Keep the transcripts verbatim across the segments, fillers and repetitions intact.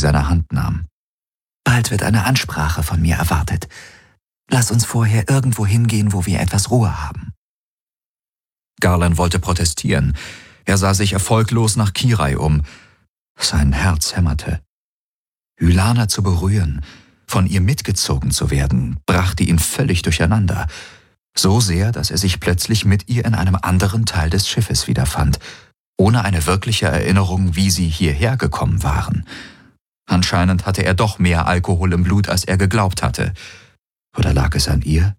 seine Hand nahm. »Bald wird eine Ansprache von mir erwartet. Lass uns vorher irgendwo hingehen, wo wir etwas Ruhe haben.« Garland wollte protestieren. Er sah sich erfolglos nach Kirai um. Sein Herz hämmerte. Ylana zu berühren, von ihr mitgezogen zu werden, brachte ihn völlig durcheinander. So sehr, dass er sich plötzlich mit ihr in einem anderen Teil des Schiffes wiederfand, ohne eine wirkliche Erinnerung, wie sie hierher gekommen waren. Anscheinend hatte er doch mehr Alkohol im Blut, als er geglaubt hatte. Oder lag es an ihr?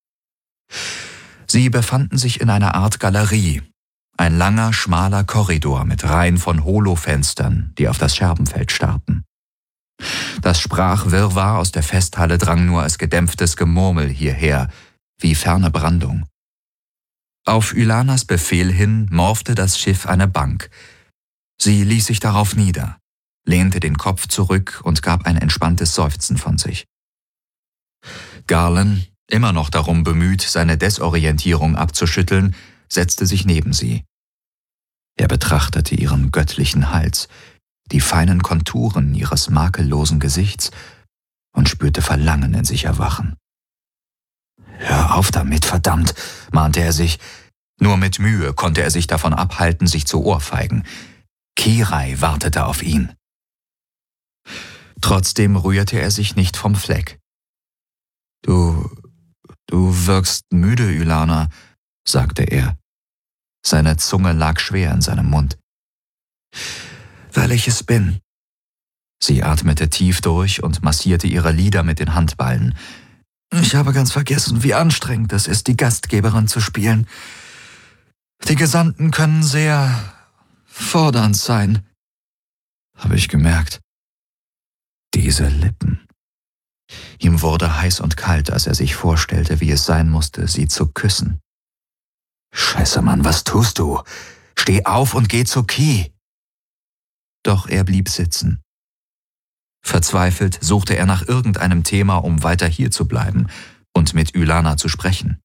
Sie befanden sich in einer Art Galerie, ein langer, schmaler Korridor mit Reihen von Holofenstern, die auf das Scherbenfeld starrten. Das Sprachwirrwarr aus der Festhalle drang nur als gedämpftes Gemurmel hierher, wie ferne Brandung. Auf Ylanas Befehl hin morfte das Schiff eine Bank. Sie ließ sich darauf nieder, lehnte den Kopf zurück und gab ein entspanntes Seufzen von sich. Garland, immer noch darum bemüht, seine Desorientierung abzuschütteln, setzte sich neben sie. Er betrachtete ihren göttlichen Hals, die feinen Konturen ihres makellosen Gesichts und spürte Verlangen in sich erwachen. »Hör auf damit, verdammt«, mahnte er sich. Nur mit Mühe konnte er sich davon abhalten, sich zu ohrfeigen. Kirai wartete auf ihn. Trotzdem rührte er sich nicht vom Fleck. »Du, du wirkst müde, Ylana«, sagte er. Seine Zunge lag schwer in seinem Mund. »Weil ich es bin.« Sie atmete tief durch und massierte ihre Lider mit den Handballen. »Ich habe ganz vergessen, wie anstrengend es ist, die Gastgeberin zu spielen. Die Gesandten können sehr fordernd sein.« »Habe ich gemerkt.« Diese Lippen. Ihm wurde heiß und kalt, als er sich vorstellte, wie es sein musste, sie zu küssen. »Scheiße, Mann, was tust du? Steh auf und geh zu Ki!« Doch er blieb sitzen. Verzweifelt suchte er nach irgendeinem Thema, um weiter hier zu bleiben und mit Ylana zu sprechen.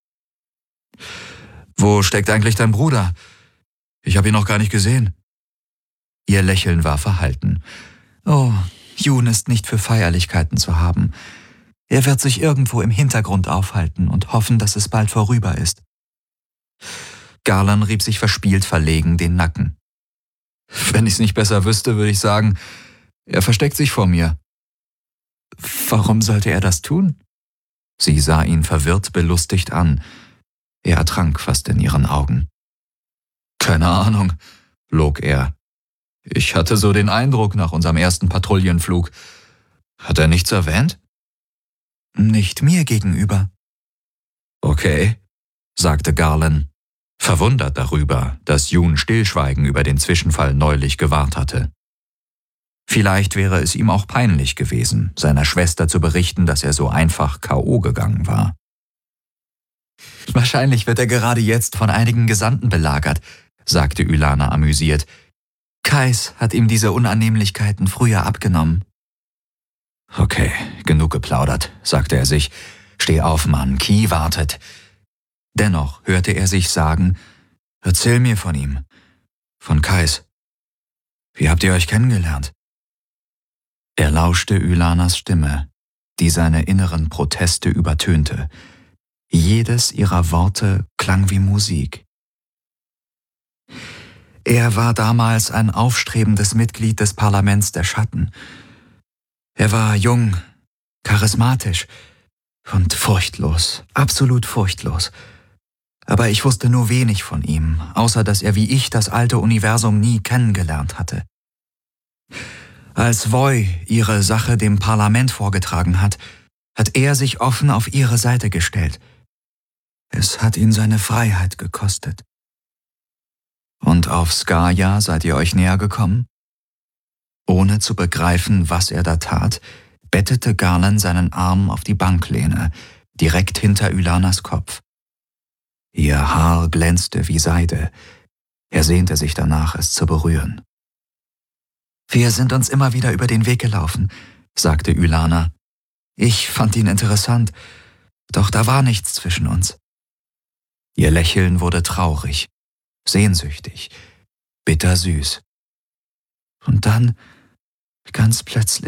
»Wo steckt eigentlich dein Bruder? Ich habe ihn noch gar nicht gesehen.« Ihr Lächeln war verhalten. »Oh, Jun ist nicht für Feierlichkeiten zu haben. Er wird sich irgendwo im Hintergrund aufhalten und hoffen, dass es bald vorüber ist.« Garland rieb sich verspielt verlegen den Nacken. »Wenn ich's nicht besser wüsste, würde ich sagen, er versteckt sich vor mir.« »Warum sollte er das tun?« Sie sah ihn verwirrt belustigt an. Er ertrank fast in ihren Augen. »Keine Ahnung«, log er. »Ich hatte so den Eindruck nach unserem ersten Patrouillenflug. Hat er nichts erwähnt?« »Nicht mir gegenüber.« »Okay«, sagte Garland, verwundert darüber, dass Jun Stillschweigen über den Zwischenfall neulich gewahrt hatte. Vielleicht wäre es ihm auch peinlich gewesen, seiner Schwester zu berichten, dass er so einfach K O gegangen war. »Wahrscheinlich wird er gerade jetzt von einigen Gesandten belagert«, sagte Ylana amüsiert. »Kais hat ihm diese Unannehmlichkeiten früher abgenommen.« »Okay, genug geplaudert«, sagte er sich. »Steh auf, Mann, Ki wartet.« Dennoch hörte er sich sagen, »Erzähl mir von ihm, von Kais. Wie habt ihr euch kennengelernt?« Er lauschte Ylanas Stimme, die seine inneren Proteste übertönte. Jedes ihrer Worte klang wie Musik. Er war damals ein aufstrebendes Mitglied des Parlaments der Schatten. Er war jung, charismatisch und furchtlos, absolut furchtlos. Aber ich wusste nur wenig von ihm, außer dass er wie ich das alte Universum nie kennengelernt hatte. Als Voy ihre Sache dem Parlament vorgetragen hat, hat er sich offen auf ihre Seite gestellt. Es hat ihn seine Freiheit gekostet. Und auf Skaya seid ihr euch näher gekommen? Ohne zu begreifen, was er da tat, bettete Garland seinen Arm auf die Banklehne, direkt hinter Ylanas Kopf. Ihr Haar glänzte wie Seide. Er sehnte sich danach, es zu berühren. »Wir sind uns immer wieder über den Weg gelaufen«, sagte Ylana. »Ich fand ihn interessant, doch da war nichts zwischen uns.« Ihr Lächeln wurde traurig, sehnsüchtig, bittersüß. Und dann, ganz plötzlich,